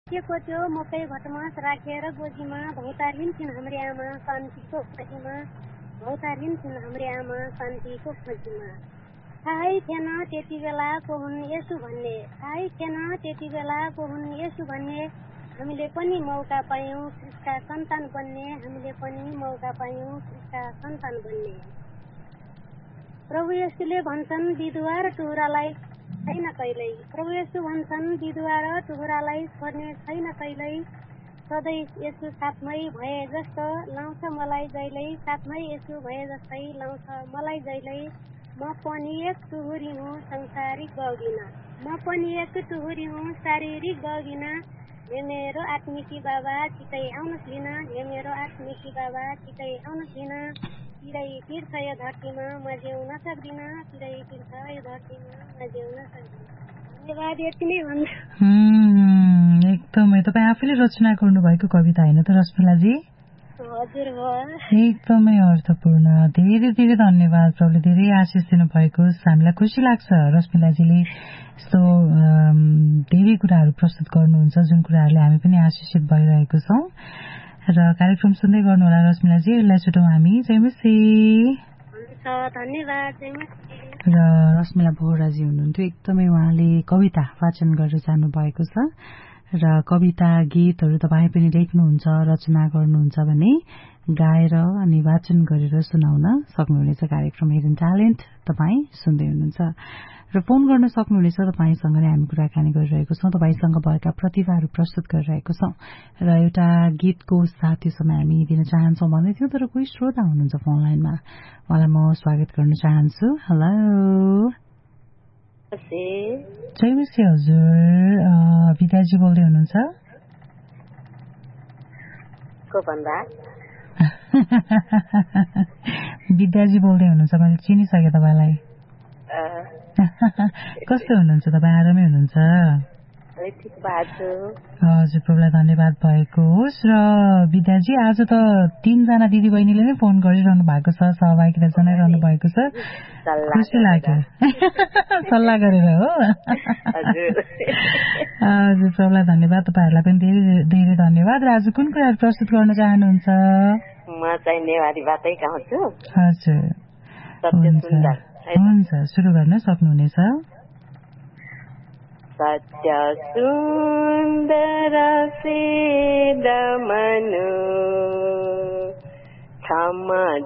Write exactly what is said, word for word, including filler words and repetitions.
के को त्यो मकै घटमास राखेर गोजीमा भौतारिन्छन् हाम्री आमा शान्तिको खोजीमा भौतारिन्छन् हाम्री आमा शान्तिको खोजीमा। थाहै थिएन त्यति बेला को हुन् यसो भन्ने थाहै थिएन त्यति बेला को हुन् यसो भन्ने हामीले पनि मौका पायौँ ख्रिस्टका सन्तान बन्ने हामीले पनि मौका पायौँ ख्रिस्टका सन्तान बन्ने। प्रभु येशूले भन्छन् विधवा र टुहुरालाई छैन कहिल्यै प्रभु येशू भन्छन् विधवा र टुहुरालाई छोड्ने छैन कहिल्यै। सधैँ येशू साथमै भए जस्तो लाउँछ मलाई जहिल्यै साथमै येशू भए जस्तै लाउँछ मलाई जहिल्यै। म पनि एक टुहुरी हुँ संसारिक बगिना म पनि एक टुहुरी हुँ शारीरिक बगिना। हे मेरो आत्मिकी बाबा छिटै आउनुहोस् लिन हे मेरो आत्मिकी बाबा छिटै आउनुहोस् लिन। पीडै पिर्छ यो धरतीमा म जिउन सक्दिनँ पीडै पिर्छ यो धरतीमा म जिउन सक्दिनँ। धन्यवाद। यति नै भन्छु। एकदमै तपाईँ आफैले रचना गर्नुभएको कविता होइन त रश्मिलाजी? हजुर हो। एकदमै अर्थपूर्ण। धेरै धेरै धन्यवाद। प्रभुले धेरै आशिष दिनुभएको हामीलाई खुसी लाग्छ रश्मिलाजीले यस्तो धेरै कुराहरू प्रस्तुत गर्नुहुन्छ जुन कुराहरूले हामी पनि आशिषित भइरहेको छौँ। र कार्यक्रम सुन्दै गर्नु होला रश्मिलाजी। यसलाई छुटौँ हामी। जय मसी। धन्यवाद। जय मसी। र रश्मिला बोहराजी हुनुहुन्थ्यो। एकदमै उहाँले कविता वाचन गरेर जानु भएको छ र कविता गीतहरू तपाईँ पनि लेख्नुहुन्छ रचना गर्नुहुन्छ भने गाएर अनि वाचन गरेर सुनाउन सक्नुहुनेछ। कार्यक्रम हिडन ट्यालेन्ट तपाईँ सुन्दै हुनुहुन्छ र फोन गर्न सक्नुहुनेछ। तपाईँसँग नै हामी कुराकानी गरिरहेको छौँ। तपाईँसँग भएका प्रतिभाहरू प्रस्तुत गरिरहेको छौँ र एउटा गीतको साथी समय हामी दिन चाहन्छौँ भन्दै थियौँ तर कोही श्रोता हुनुहुन्छ फोन लाइनमा। उहाँलाई म स्वागत गर्न चाहन्छु। हेलो जय मसी हजुर। विद्याजी बोल्दै हुनुहुन्छ? विद्याजी बोल्दै हुनुहुन्छ। मैले चिनिसकेँ तपाईँलाई। कस्तो हुनुहुन्छ तपाईँ? आरामै हुनुहुन्छ? हजुर प्रभुलाई धन्यवाद भएको होस्। र विद्याजी आज त तीनजना दिदी बहिनीले नै फोन गरिरहनु भएको छ, सहभागिता जनाइरहनु भएको छ। खुसी लाग्यो। सल्लाह गरेर हो? हजुर प्रभुलाई धन्यवाद। तपाईँहरूलाई पनि धेरै धेरै धन्यवाद। र आज कुन कुराहरू प्रस्तुत गर्न चाहनुहुन्छ? म चाहिँ नेवारी बातै गाउँछु। हजुर हुन्छ सुरु गर्न सक्नुहुनेछ। सत्य सुन्दर से दमनु क्षमा